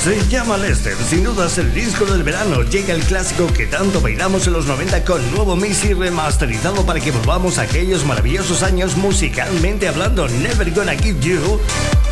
Se llama Lester, sin dudas el disco del verano. Llega el clásico que tanto bailamos en los 90 con nuevo mix y remasterizado para que volvamos a aquellos maravillosos años musicalmente hablando. Never Gonna Give You